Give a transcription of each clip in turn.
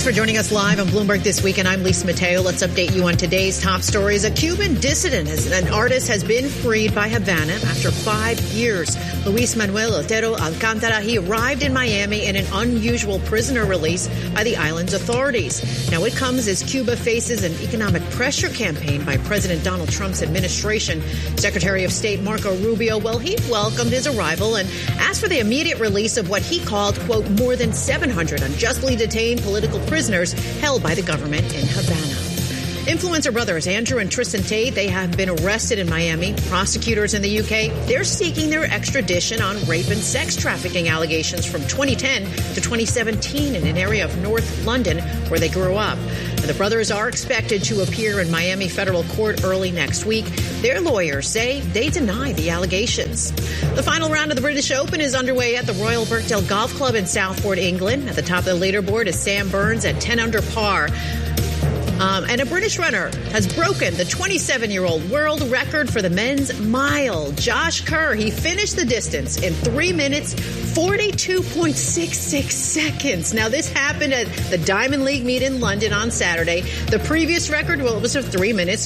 for joining us live on Bloomberg This Week, and I'm Lisa Mateo. Let's update you on today's top stories. A Cuban dissident, an artist, has been freed by Havana after 5 years. Luis Manuel Otero Alcántara, he arrived in Miami in an unusual prisoner release by the island's authorities. Now, it comes as Cuba faces an economic pressure campaign by President Donald Trump's administration. Secretary of State Marco Rubio, well, he welcomed his arrival and asked for the immediate release of what he called, quote, more than 700 unjustly detained political prisoners held by the government in Havana. Influencer brothers Andrew and Tristan Tate, they have been arrested in Miami. Prosecutors in the UK, they're seeking their extradition on rape and sex trafficking allegations from 2010 to 2017 in an area of North London where they grew up. And the brothers are expected to appear in Miami federal court early next week. Their lawyers say they deny the allegations. The final round of the British Open is underway at the Royal Birkdale Golf Club in Southport, England. At the top of the leaderboard is Sam Burns at 10 under par. And a British runner has broken the 27-year-old world record for the men's mile. Josh Kerr, he finished the distance in 3 minutes, 42.66 seconds. Now, this happened at the Diamond League meet in London on Saturday. The previous record, well, it was of 3 minutes,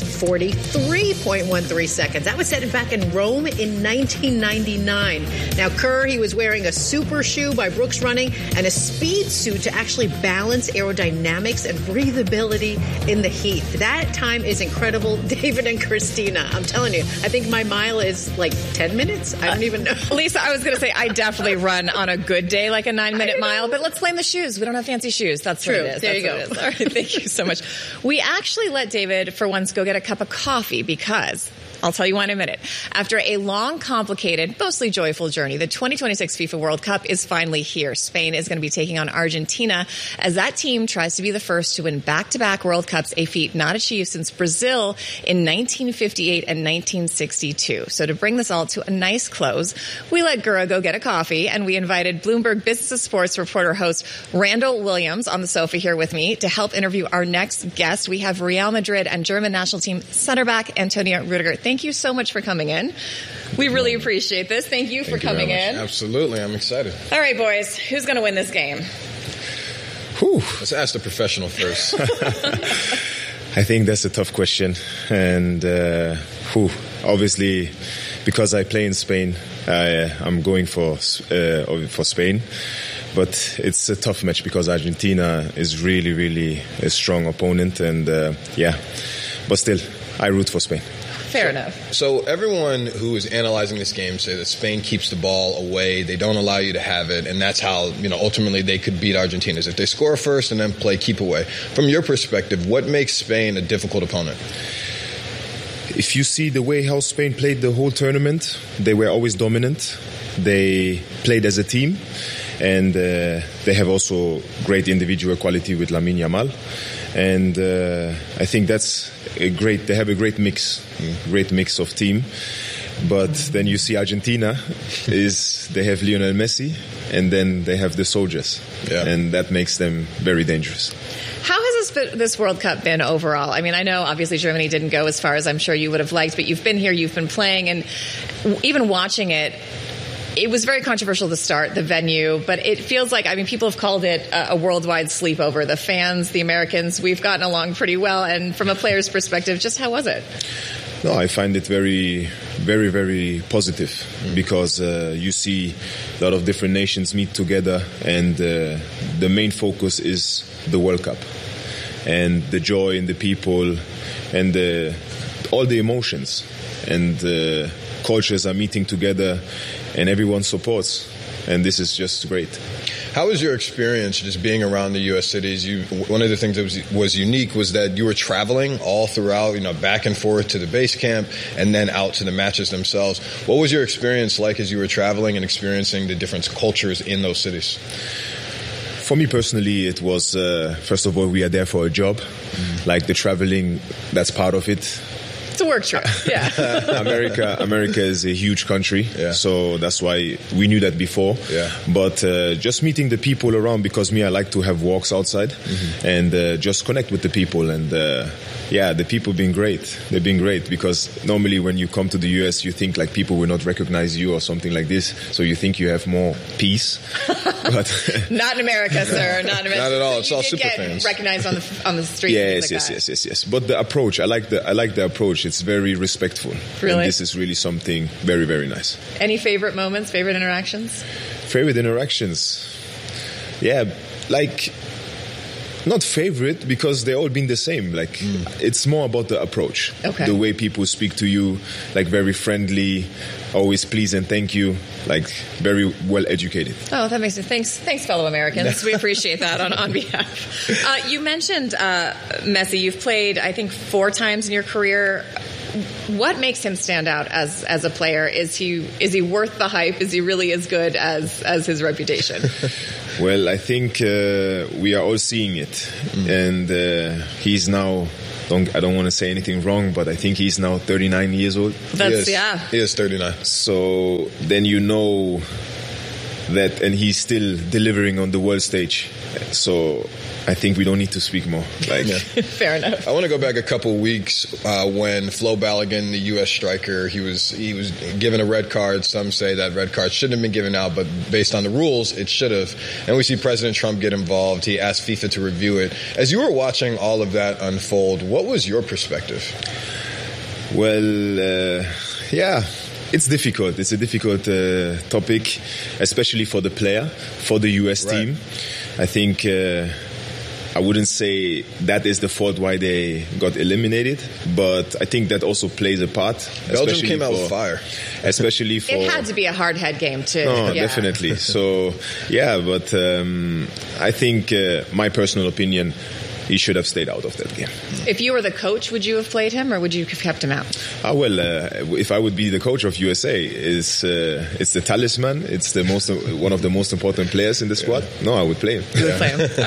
43.13 seconds. That was set back in Rome in 1999. Now, Kerr, he was wearing a super shoe by Brooks Running and a speed suit to actually balance aerodynamics and breathability in the heat. That time is incredible. David and Christina, I'm telling you, I think my mile is like 10 minutes. I don't even know. Lisa, I was going to say I definitely run on a good day like a 9-minute mile, but let's blame the shoes. We don't have fancy shoes. That's true. What it is. There you go. All right, thank you so much. We actually let David, for once, go get a cup of coffee because I'll tell you why in a minute. After a long, complicated, mostly joyful journey, the 2026 FIFA World Cup is finally here. Spain is going to be taking on Argentina as that team tries to be the first to win back-to-back World Cups, a feat not achieved since Brazil in 1958 and 1962. So to bring this all to a nice close, we let Gura go get a coffee, and we invited Bloomberg Business of Sports reporter host Randall Williams on the sofa here with me to help interview our next guest. We have Real Madrid and German national team center back Antonio Rudiger. Thank you so much for coming in. We really appreciate this. Thank you for coming in. Absolutely. I'm excited. All right, boys. Who's going to win this game? Whew. Let's ask the professional first. I think that's a tough question. And obviously, because I play in Spain, I'm going for Spain. But it's a tough match because Argentina is really, really a strong opponent. And but still, I root for Spain. Fair enough. So everyone who is analyzing this game say that Spain keeps the ball away. They don't allow you to have it. And that's how, ultimately they could beat Argentina, is if they score first and then play keep away. From your perspective, what makes Spain a difficult opponent? If you see the way how Spain played the whole tournament, they were always dominant. They played as a team. And they have also great individual quality with Lamine Yamal. And I think that's they have a great mix of team. But then you see Argentina they have Lionel Messi, and then they have the soldiers. Yeah. And that makes them very dangerous. How has this World Cup been overall? I mean, I know obviously Germany didn't go as far as I'm sure you would have liked, but you've been here, you've been playing, and even watching it, it was very controversial to start, the venue, but it feels like, people have called it a worldwide sleepover. The fans, the Americans, we've gotten along pretty well. And from a player's perspective, just how was it? No, I find it very, very, very positive because you see a lot of different nations meet together, and the main focus is the World Cup and the joy in the people and all the emotions, and cultures are meeting together and everyone supports, and this is just great. How was your experience just being around the U.S. cities? One of the things that was unique was that you were traveling all throughout, back and forth to the base camp and then out to the matches themselves. What was your experience like as you were traveling and experiencing the different cultures in those cities? For me personally, it was, first of all, we are there for a job. Like the traveling, that's part of it. It's a work trip. Yeah. America is a huge country, so that's why we knew that before. Yeah. But just meeting the people around, because I like to have walks outside and just connect with the people. And the people been great. They've been great, because normally when you come to the US, you think like people will not recognize you or something like this, so you think you have more peace. But not in America, sir. Not in America. Not at all. It's so all super fans. Recognized on the street. Yes. But the approach, I like the approach. It's very respectful. Really? And this is really something very, very nice. Any favorite moments? Favorite interactions? Favorite interactions? Yeah, like, not favorite, because they all been the same. Like, it's more about the approach. Okay. The way people speak to you, like very friendly, always please and thank you, like very well educated. Oh, that makes sense. Thanks, fellow Americans. We appreciate that on behalf. You mentioned Messi. You've played, I think, 4 times in your career. What makes him stand out as a player? Is he worth the hype? Is he really as good as his reputation? Well, I think we are all seeing it, and he's now. I don't want to say anything wrong, but I think he's now 39 years old. He is 39. So then you know that, and he's still delivering on the world stage. So I think we don't need to speak more. Fair enough. I want to go back a couple weeks when Flo Balogun, the U.S. striker, he was given a red card. Some say that red card shouldn't have been given out, but based on the rules, it should have. And we see President Trump get involved. He asked FIFA to review it. As you were watching all of that unfold, what was your perspective? Well, it's difficult. It's a difficult topic, especially for the player, for the U.S. team. I think I wouldn't say that is the fault why they got eliminated, but I think that also plays a part. Belgium came out with fire. Especially for... It had to be a hard-head game, too. No, definitely. So, but I think my personal opinion, he should have stayed out of that game. If you were the coach, would you have played him, or would you have kept him out? If I would be the coach of USA, it's the talisman. It's one of the most important players in the squad. No, I would play him. You would play him. All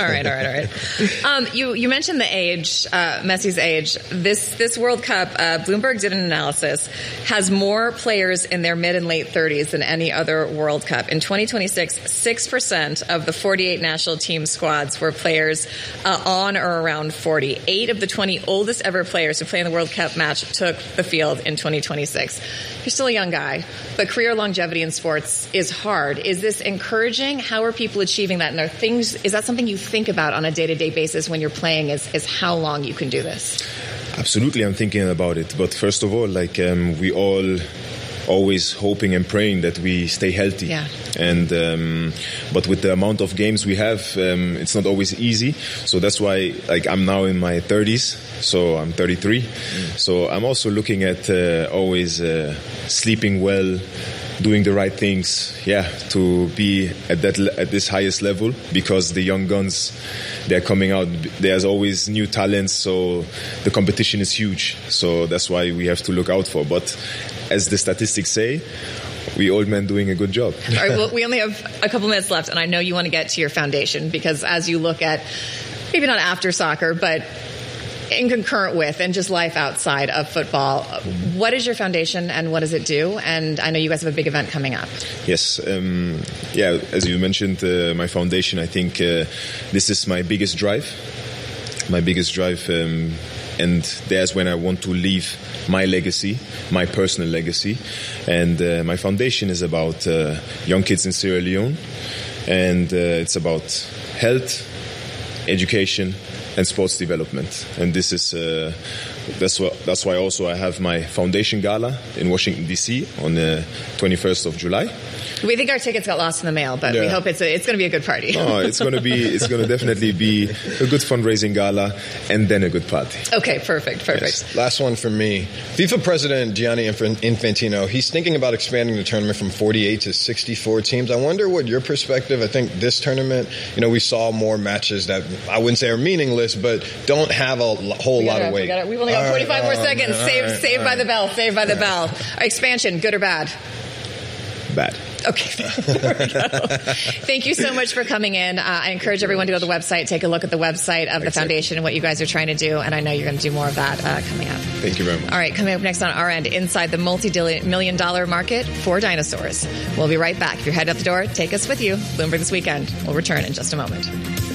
right. You mentioned the age, Messi's age. This World Cup, Bloomberg did an analysis, has more players in their mid and late 30s than any other World Cup. In 2026, 6% of the 48 national team squads were players on or around 40. 8 of the 20 oldest ever players to play in the World Cup match took the field in 2026. You're still a young guy, but career longevity in sports is hard. Is this encouraging? How are people achieving that? And is that something you think about on a day-to-day basis when you're playing, is how long you can do this? Absolutely, I'm thinking about it. But first of all, we all always hoping and praying that we stay healthy. Yeah. And but with the amount of games we have, it's not always easy. So that's why, I'm now in my 30s. So I'm 33. So I'm also looking at always sleeping well, doing the right things, to be at this highest level, because the young guns, they're coming out. There's always new talents, so the competition is huge. So that's why we have to look out for. But as the statistics say, we old men doing a good job. All right, well, we only have a couple minutes left, and I know you want to get to your foundation, because as you look at, maybe not after soccer, but in concurrent with and just life outside of football, what is your foundation and what does it do? And I know you guys have a big event coming up. Yes. As you mentioned, my foundation, I think this is my biggest drive. And there's when I want to leave my legacy, my personal legacy. And my foundation is about young kids in Sierra Leone. And it's about health, education, and sports development. And this is that's why also I have my foundation gala in Washington D.C. on the 21st of July. We think our tickets got lost in the mail, but we hope it's going to be a good party. It's going to definitely be a good fundraising gala and then a good party. Okay, perfect. Yes. Last one from me. FIFA President Gianni Infantino, he's thinking about expanding the tournament from 48 to 64 teams. I wonder what your perspective. I think this tournament, we saw more matches that I wouldn't say are meaningless, but don't have a whole lot of weight. We've only got 45 more seconds. Saved by the bell. Expansion, good or bad? Bad. Okay. There we go. Thank you so much for coming in. I encourage everyone to go to the website, take a look at the website of the foundation and what you guys are trying to do. And I know you're going to do more of that coming up. Thank you very much. All right, coming up next on our end, inside the multi-million-dollar market for dinosaurs. We'll be right back. If you're headed out the door, take us with you. Bloomberg This Weekend. We'll return in just a moment.